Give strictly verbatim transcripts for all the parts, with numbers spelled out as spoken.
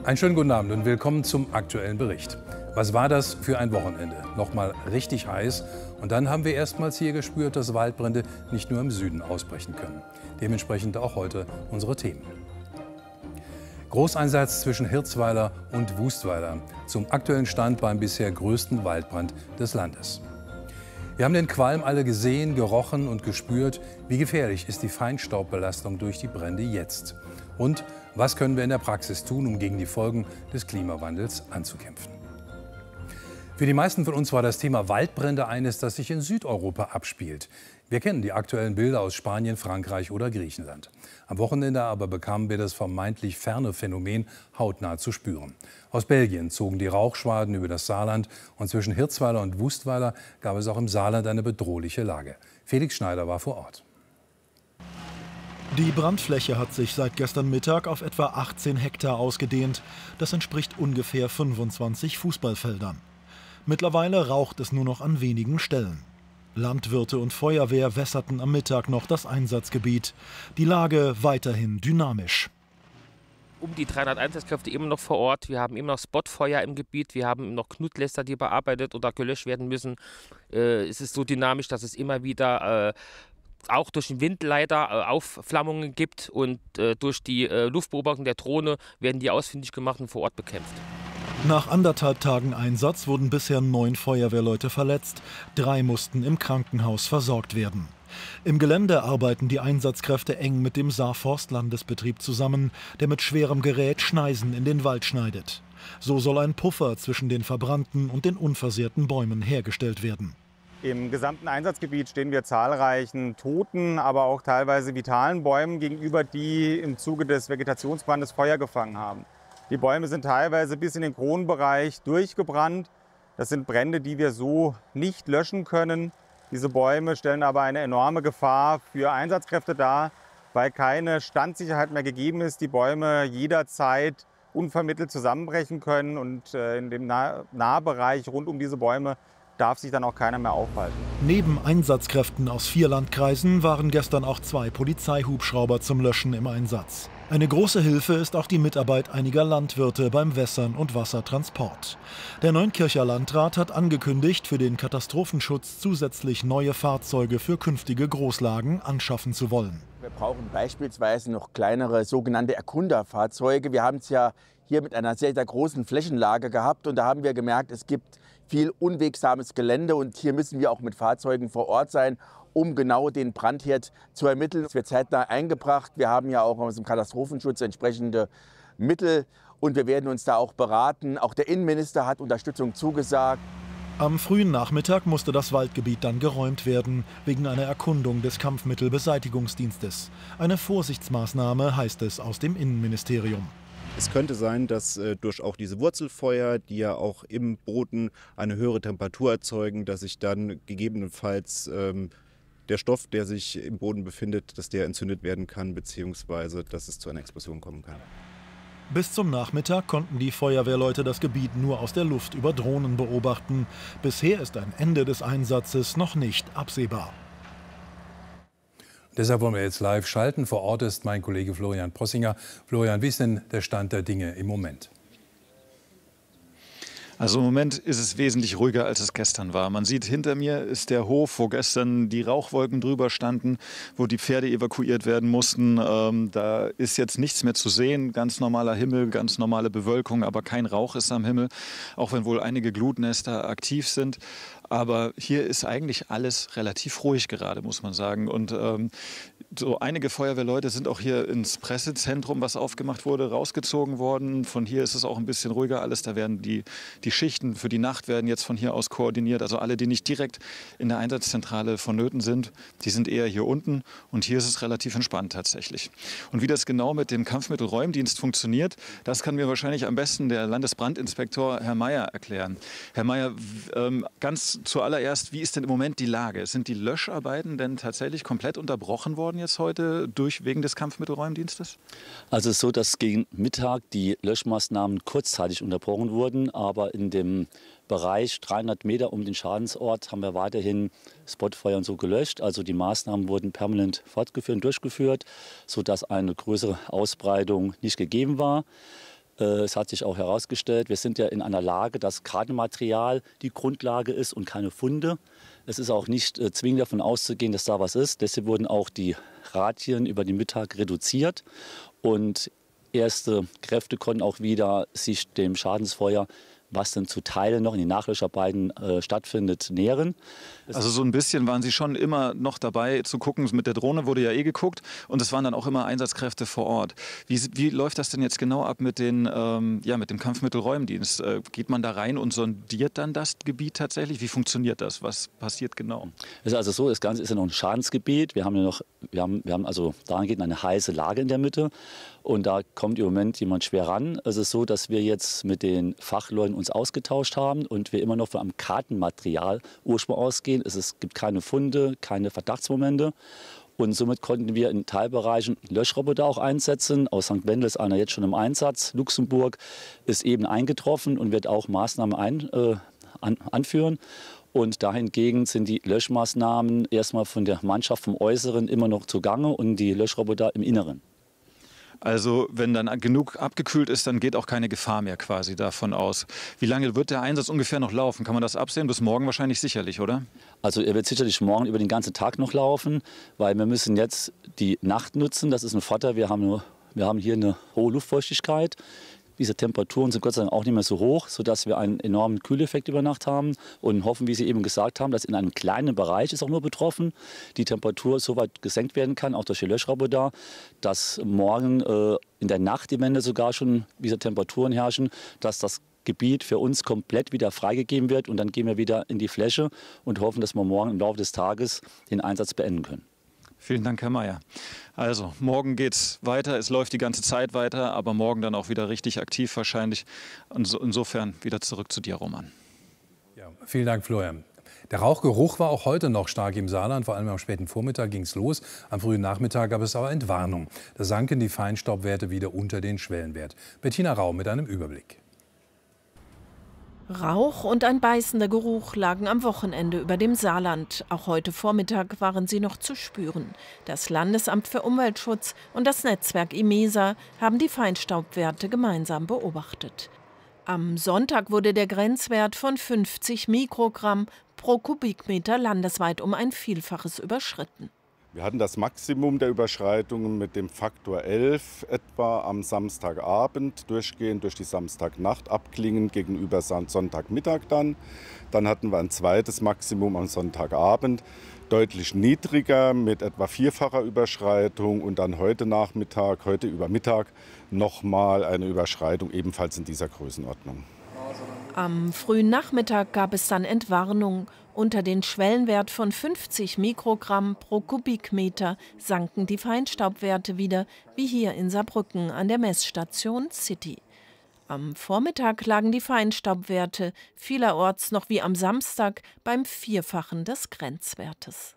Einen schönen guten Abend und willkommen zum aktuellen Bericht. Was war das für ein Wochenende? Nochmal richtig heiß. Und dann haben wir erstmals hier gespürt, dass Waldbrände nicht nur im Süden ausbrechen können. Dementsprechend auch heute unsere Themen. Großeinsatz zwischen Hirzweiler und Wustweiler. Zum aktuellen Stand beim bisher größten Waldbrand des Landes. Wir haben den Qualm alle gesehen, gerochen und gespürt. Wie gefährlich ist die Feinstaubbelastung durch die Brände jetzt? Und was können wir in der Praxis tun, um gegen die Folgen des Klimawandels anzukämpfen? Für die meisten von uns war das Thema Waldbrände eines, das sich in Südeuropa abspielt. Wir kennen die aktuellen Bilder aus Spanien, Frankreich oder Griechenland. Am Wochenende aber bekamen wir das vermeintlich ferne Phänomen hautnah zu spüren. Aus Belgien zogen die Rauchschwaden über das Saarland und zwischen Hirzweiler und Wustweiler gab es auch im Saarland eine bedrohliche Lage. Felix Schneider war vor Ort. Die Brandfläche hat sich seit gestern Mittag auf etwa achtzehn Hektar ausgedehnt. Das entspricht ungefähr fünfundzwanzig Fußballfeldern. Mittlerweile raucht es nur noch an wenigen Stellen. Landwirte und Feuerwehr wässerten am Mittag noch das Einsatzgebiet. Die Lage weiterhin dynamisch. Um die dreihundert Einsatzkräfte immer noch vor Ort. Wir haben immer noch Spotfeuer im Gebiet. Wir haben noch Knutläster, die bearbeitet oder gelöscht werden müssen. Äh, es ist so dynamisch, dass es immer wieder äh, auch durch den Wind leider äh, Aufflammungen gibt. Und äh, durch die äh, Luftbeobachtung der Drohne werden die ausfindig gemacht und vor Ort bekämpft. Nach anderthalb Tagen Einsatz wurden bisher neun Feuerwehrleute verletzt. Drei mussten im Krankenhaus versorgt werden. Im Gelände arbeiten die Einsatzkräfte eng mit dem Saarforst-Landesbetrieb zusammen, der mit schwerem Gerät Schneisen in den Wald schneidet. So soll ein Puffer zwischen den verbrannten und den unversehrten Bäumen hergestellt werden. Im gesamten Einsatzgebiet stehen wir zahlreichen toten, aber auch teilweise vitalen Bäumen gegenüber, die im Zuge des Vegetationsbrandes Feuer gefangen haben. Die Bäume sind teilweise bis in den Kronenbereich durchgebrannt. Das sind Brände, die wir so nicht löschen können. Diese Bäume stellen aber eine enorme Gefahr für Einsatzkräfte dar, weil keine Standsicherheit mehr gegeben ist. Die Bäume jederzeit unvermittelt zusammenbrechen können und in dem Nahbereich rund um diese Bäume darf sich dann auch keiner mehr aufhalten. Neben Einsatzkräften aus vier Landkreisen waren gestern auch zwei Polizeihubschrauber zum Löschen im Einsatz. Eine große Hilfe ist auch die Mitarbeit einiger Landwirte beim Wässern und Wassertransport. Der Neunkircher Landrat hat angekündigt, für den Katastrophenschutz zusätzlich neue Fahrzeuge für künftige Großlagen anschaffen zu wollen. Wir brauchen beispielsweise noch kleinere sogenannte Erkunderfahrzeuge. Wir haben es ja hier mit einer sehr, sehr großen Flächenlage gehabt und da haben wir gemerkt, es gibt viel unwegsames Gelände und hier müssen wir auch mit Fahrzeugen vor Ort sein, um genau den Brandherd zu ermitteln. Es wird zeitnah eingebracht. Wir haben ja auch aus dem Katastrophenschutz entsprechende Mittel und wir werden uns da auch beraten. Auch der Innenminister hat Unterstützung zugesagt. Am frühen Nachmittag musste das Waldgebiet dann geräumt werden, wegen einer Erkundung des Kampfmittelbeseitigungsdienstes. Eine Vorsichtsmaßnahme, heißt es aus dem Innenministerium. Es könnte sein, dass äh, durch auch diese Wurzelfeuer, die ja auch im Boden eine höhere Temperatur erzeugen, dass sich dann gegebenenfalls ähm, der Stoff, der sich im Boden befindet, dass der entzündet werden kann, beziehungsweise dass es zu einer Explosion kommen kann. Bis zum Nachmittag konnten die Feuerwehrleute das Gebiet nur aus der Luft über Drohnen beobachten. Bisher ist ein Ende des Einsatzes noch nicht absehbar. Deshalb wollen wir jetzt live schalten. Vor Ort ist mein Kollege Florian Possinger. Florian, wie ist denn der Stand der Dinge im Moment? Also im Moment ist es wesentlich ruhiger, als es gestern war. Man sieht, hinter mir ist der Hof, wo gestern die Rauchwolken drüber standen, wo die Pferde evakuiert werden mussten. Ähm, da ist jetzt nichts mehr zu sehen. Ganz normaler Himmel, ganz normale Bewölkung, aber kein Rauch ist am Himmel, auch wenn wohl einige Glutnester aktiv sind. Aber hier ist eigentlich alles relativ ruhig gerade, muss man sagen. Und ähm, so einige Feuerwehrleute sind auch hier ins Pressezentrum, was aufgemacht wurde, rausgezogen worden. Von hier ist es auch ein bisschen ruhiger alles. Da werden die, die Schichten für die Nacht werden jetzt von hier aus koordiniert. Also alle, die nicht direkt in der Einsatzzentrale vonnöten sind, die sind eher hier unten. Und hier ist es relativ entspannt tatsächlich. Und wie das genau mit dem Kampfmittelräumdienst funktioniert, das kann mir wahrscheinlich am besten der Landesbrandinspektor Herr Mayer erklären. Herr Mayer, ähm, ganz zuallererst, wie ist denn im Moment die Lage? Sind die Löscharbeiten denn tatsächlich komplett unterbrochen worden jetzt heute durch, wegen des Kampfmittelräumdienstes? Also es ist so, dass gegen Mittag die Löschmaßnahmen kurzzeitig unterbrochen wurden, aber in dem Bereich dreihundert Meter um den Schadensort haben wir weiterhin Spotfeuer und so gelöscht. Also die Maßnahmen wurden permanent fortgeführt und durchgeführt, sodass eine größere Ausbreitung nicht gegeben war. Es hat sich auch herausgestellt, wir sind ja in einer Lage, dass Kartenmaterial die Grundlage ist und keine Funde. Es ist auch nicht äh, zwingend davon auszugehen, dass da was ist. Deshalb wurden auch die Ratien über den Mittag reduziert. Und erste Kräfte konnten auch wieder sich dem Schadensfeuer, was dann zu Teilen noch in den Nachlöscharbeiten äh, stattfindet, nähern. Also so ein bisschen waren Sie schon immer noch dabei zu gucken. Mit der Drohne wurde ja eh geguckt und es waren dann auch immer Einsatzkräfte vor Ort. Wie, wie läuft das denn jetzt genau ab mit, den, ähm, ja, mit dem Kampfmittelräumdienst? Äh, geht man da rein und sondiert dann das Gebiet tatsächlich? Wie funktioniert das? Was passiert genau? Es ist also so, das Ganze ist ja noch ein Schadensgebiet. Wir haben ja noch, wir haben, wir haben also dahingehend eine heiße Lage in der Mitte. Und da kommt im Moment jemand schwer ran. Es ist so, dass wir jetzt mit den Fachleuten uns ausgetauscht haben und wir immer noch von einem Kartenmaterial Ursprung ausgehen. Es ist, gibt keine Funde, keine Verdachtsmomente. Und somit konnten wir in Teilbereichen Löschroboter auch einsetzen. Aus Sankt Wendel ist einer jetzt schon im Einsatz. Luxemburg ist eben eingetroffen und wird auch Maßnahmen ein, äh, an, anführen. Und dahingegen sind die Löschmaßnahmen erstmal von der Mannschaft vom Äußeren immer noch zugange und die Löschroboter im Inneren. Also wenn dann genug abgekühlt ist, dann geht auch keine Gefahr mehr quasi davon aus. Wie lange wird der Einsatz ungefähr noch laufen? Kann man das absehen? Bis morgen wahrscheinlich sicherlich, oder? Also er wird sicherlich morgen über den ganzen Tag noch laufen, weil wir müssen jetzt die Nacht nutzen. Das ist ein Vorteil. Wir haben, nur, wir haben hier eine hohe Luftfeuchtigkeit. Diese Temperaturen sind Gott sei Dank auch nicht mehr so hoch, sodass wir einen enormen Kühleffekt über Nacht haben und hoffen, wie Sie eben gesagt haben, dass in einem kleinen Bereich ist auch nur betroffen, die Temperatur so weit gesenkt werden kann, auch durch die Löschroboter, dass morgen äh, in der Nacht die Wände sogar schon diese Temperaturen herrschen, dass das Gebiet für uns komplett wieder freigegeben wird und dann gehen wir wieder in die Fläche und hoffen, dass wir morgen im Laufe des Tages den Einsatz beenden können. Vielen Dank, Herr Mayer. Also, morgen geht es weiter. Es läuft die ganze Zeit weiter, aber morgen dann auch wieder richtig aktiv wahrscheinlich. Und insofern wieder zurück zu dir, Roman. Ja, vielen Dank, Florian. Der Rauchgeruch war auch heute noch stark im Saarland. Vor allem am späten Vormittag ging es los. Am frühen Nachmittag gab es aber Entwarnung. Da sanken die Feinstaubwerte wieder unter den Schwellenwert. Bettina Rau mit einem Überblick. Rauch und ein beißender Geruch lagen am Wochenende über dem Saarland. Auch heute Vormittag waren sie noch zu spüren. Das Landesamt für Umweltschutz und das Netzwerk IMESA haben die Feinstaubwerte gemeinsam beobachtet. Am Sonntag wurde der Grenzwert von fünfzig Mikrogramm pro Kubikmeter landesweit um ein Vielfaches überschritten. Wir hatten das Maximum der Überschreitungen mit dem Faktor elf etwa am Samstagabend, durchgehend durch die Samstagnacht, abklingend gegenüber Sonntagmittag dann. Dann hatten wir ein zweites Maximum am Sonntagabend, deutlich niedriger mit etwa vierfacher Überschreitung und dann heute Nachmittag, heute über Mittag nochmal eine Überschreitung ebenfalls in dieser Größenordnung. Am frühen Nachmittag gab es dann Entwarnung. Unter den Schwellenwert von fünfzig Mikrogramm pro Kubikmeter sanken die Feinstaubwerte wieder, wie hier in Saarbrücken an der Messstation City. Am Vormittag lagen die Feinstaubwerte vielerorts noch wie am Samstag beim Vierfachen des Grenzwertes.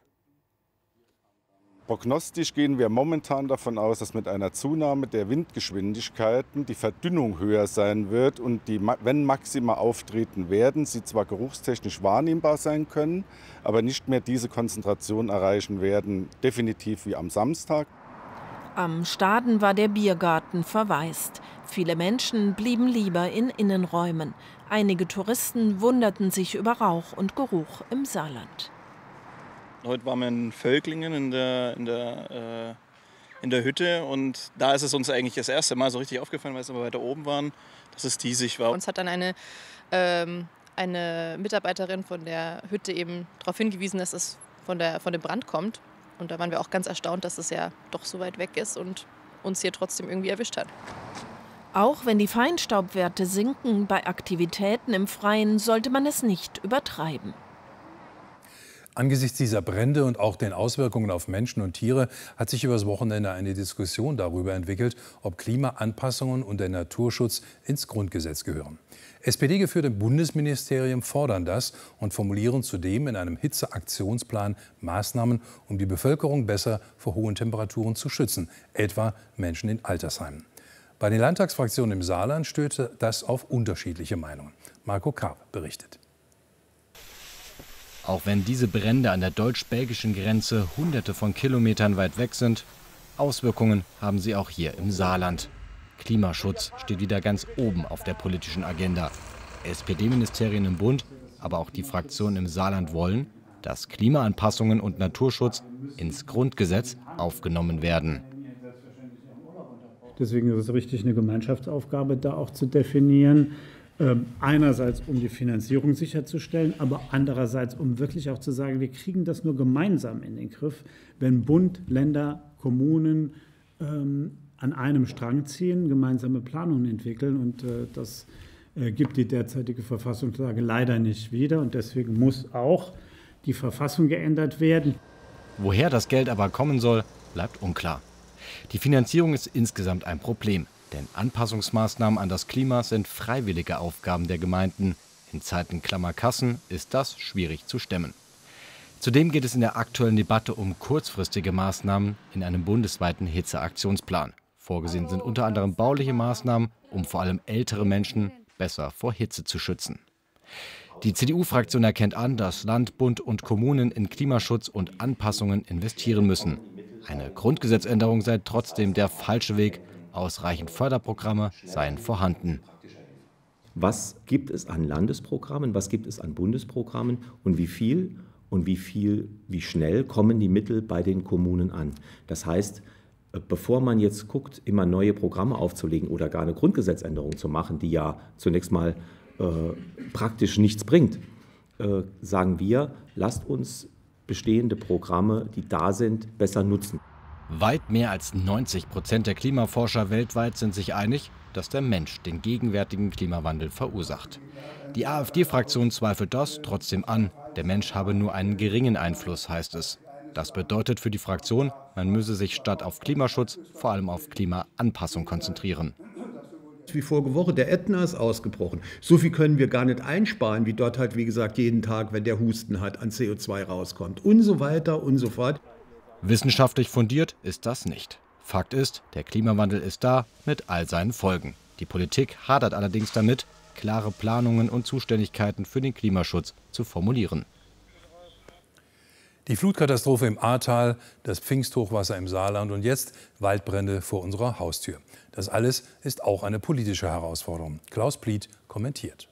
Prognostisch gehen wir momentan davon aus, dass mit einer Zunahme der Windgeschwindigkeiten die Verdünnung höher sein wird und die, wenn Maxima auftreten werden, sie zwar geruchstechnisch wahrnehmbar sein können, aber nicht mehr diese Konzentration erreichen werden, definitiv wie am Samstag. Am Staden war der Biergarten verwaist. Viele Menschen blieben lieber in Innenräumen. Einige Touristen wunderten sich über Rauch und Geruch im Saarland. Heute waren wir in Völklingen in der, in, der, äh, in der Hütte und da ist es uns eigentlich das erste Mal so richtig aufgefallen, weil wir weiter oben waren, dass es diesig war. Uns hat dann eine, ähm, eine Mitarbeiterin von der Hütte eben darauf hingewiesen, dass es von, der, von dem Brand kommt. Und da waren wir auch ganz erstaunt, dass es ja doch so weit weg ist und uns hier trotzdem irgendwie erwischt hat. Auch wenn die Feinstaubwerte sinken, bei Aktivitäten im Freien sollte man es nicht übertreiben. Angesichts dieser Brände und auch den Auswirkungen auf Menschen und Tiere hat sich übers Wochenende eine Diskussion darüber entwickelt, ob Klimaanpassungen und der Naturschutz ins Grundgesetz gehören. S P D-geführte Bundesministerien fordern das und formulieren zudem in einem Hitzeaktionsplan Maßnahmen, um die Bevölkerung besser vor hohen Temperaturen zu schützen, etwa Menschen in Altersheimen. Bei den Landtagsfraktionen im Saarland stößte das auf unterschiedliche Meinungen. Marco Karp berichtet. Auch wenn diese Brände an der deutsch-belgischen Grenze hunderte von Kilometern weit weg sind, Auswirkungen haben sie auch hier im Saarland. Klimaschutz steht wieder ganz oben auf der politischen Agenda. S P D-Ministerien im Bund, aber auch die Fraktionen im Saarland wollen, dass Klimaanpassungen und Naturschutz ins Grundgesetz aufgenommen werden. Deswegen ist es richtig, eine Gemeinschaftsaufgabe da auch zu definieren. Einerseits, um die Finanzierung sicherzustellen, aber andererseits, um wirklich auch zu sagen, wir kriegen das nur gemeinsam in den Griff, wenn Bund, Länder, Kommunen ähm, an einem Strang ziehen, gemeinsame Planungen entwickeln. Und äh, das äh, gibt die derzeitige Verfassungslage leider nicht wieder. Und deswegen muss auch die Verfassung geändert werden. Woher das Geld aber kommen soll, bleibt unklar. Die Finanzierung ist insgesamt ein Problem. Denn Anpassungsmaßnahmen an das Klima sind freiwillige Aufgaben der Gemeinden. In Zeiten klammer Kassen ist das schwierig zu stemmen. Zudem geht es in der aktuellen Debatte um kurzfristige Maßnahmen in einem bundesweiten Hitzeaktionsplan. Vorgesehen sind unter anderem bauliche Maßnahmen, um vor allem ältere Menschen besser vor Hitze zu schützen. Die C D U-Fraktion erkennt an, dass Land, Bund und Kommunen in Klimaschutz und Anpassungen investieren müssen. Eine Grundgesetzänderung sei trotzdem der falsche Weg. Ausreichend Förderprogramme seien vorhanden. Was gibt es an Landesprogrammen, was gibt es an Bundesprogrammen und wie viel und wie viel, wie schnell kommen die Mittel bei den Kommunen an? Das heißt, bevor man jetzt guckt, immer neue Programme aufzulegen oder gar eine Grundgesetzänderung zu machen, die ja zunächst mal äh, praktisch nichts bringt, äh, sagen wir, lasst uns bestehende Programme, die da sind, besser nutzen. Weit mehr als neunzig Prozent der Klimaforscher weltweit sind sich einig, dass der Mensch den gegenwärtigen Klimawandel verursacht. Die AfD-Fraktion zweifelt das trotzdem an. Der Mensch habe nur einen geringen Einfluss, heißt es. Das bedeutet für die Fraktion, man müsse sich statt auf Klimaschutz vor allem auf Klimaanpassung konzentrieren. Wie vorige Woche, der Ätna ist ausgebrochen. So viel können wir gar nicht einsparen, wie dort halt, wie gesagt, jeden Tag, wenn der Husten hat, an C O zwei rauskommt und so weiter und so fort. Wissenschaftlich fundiert ist das nicht. Fakt ist, der Klimawandel ist da mit all seinen Folgen. Die Politik hadert allerdings damit, klare Planungen und Zuständigkeiten für den Klimaschutz zu formulieren. Die Flutkatastrophe im Ahrtal, das Pfingsthochwasser im Saarland und jetzt Waldbrände vor unserer Haustür. Das alles ist auch eine politische Herausforderung. Klaus Pliet kommentiert.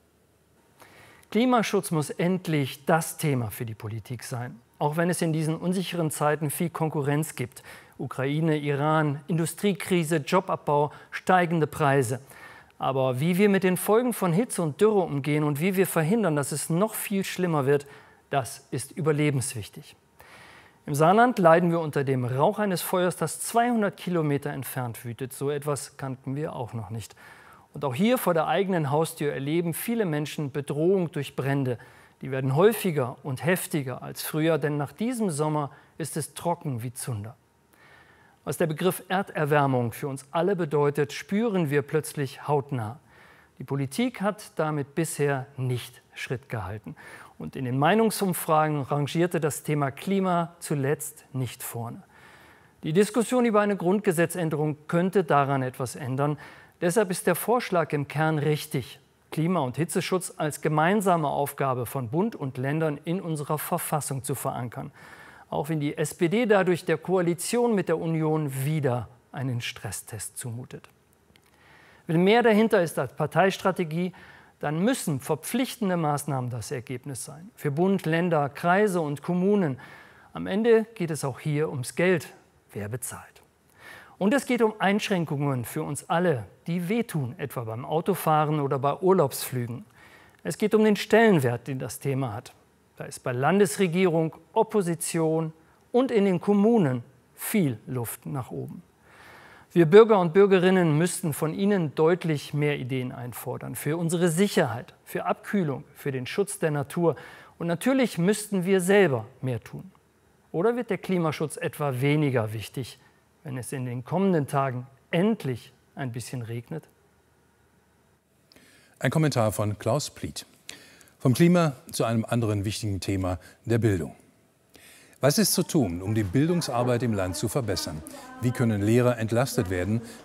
Klimaschutz muss endlich das Thema für die Politik sein. Auch wenn es in diesen unsicheren Zeiten viel Konkurrenz gibt. Ukraine, Iran, Industriekrise, Jobabbau, steigende Preise. Aber wie wir mit den Folgen von Hitze und Dürre umgehen und wie wir verhindern, dass es noch viel schlimmer wird, das ist überlebenswichtig. Im Saarland leiden wir unter dem Rauch eines Feuers, das zweihundert Kilometer entfernt wütet. So etwas kannten wir auch noch nicht. Und auch hier vor der eigenen Haustür erleben viele Menschen Bedrohung durch Brände. Die werden häufiger und heftiger als früher, denn nach diesem Sommer ist es trocken wie Zunder. Was der Begriff Erderwärmung für uns alle bedeutet, spüren wir plötzlich hautnah. Die Politik hat damit bisher nicht Schritt gehalten. Und in den Meinungsumfragen rangierte das Thema Klima zuletzt nicht vorne. Die Diskussion über eine Grundgesetzänderung könnte daran etwas ändern. Deshalb ist der Vorschlag im Kern richtig. Klima- und Hitzeschutz als gemeinsame Aufgabe von Bund und Ländern in unserer Verfassung zu verankern. Auch wenn die S P D dadurch der Koalition mit der Union wieder einen Stresstest zumutet. Wenn mehr dahinter ist als Parteistrategie, dann müssen verpflichtende Maßnahmen das Ergebnis sein. Für Bund, Länder, Kreise und Kommunen. Am Ende geht es auch hier ums Geld. Wer bezahlt? Und es geht um Einschränkungen für uns alle, die wehtun, etwa beim Autofahren oder bei Urlaubsflügen. Es geht um den Stellenwert, den das Thema hat. Da ist bei Landesregierung, Opposition und in den Kommunen viel Luft nach oben. Wir Bürger und Bürgerinnen müssten von Ihnen deutlich mehr Ideen einfordern. Für unsere Sicherheit, für Abkühlung, für den Schutz der Natur. Und natürlich müssten wir selber mehr tun. Oder wird der Klimaschutz etwa weniger wichtig, wenn es in den kommenden Tagen endlich ein bisschen regnet? Ein Kommentar von Klaus Pliet. Vom Klima zu einem anderen wichtigen Thema, der Bildung. Was ist zu tun, um die Bildungsarbeit im Land zu verbessern? Wie können Lehrer entlastet werden,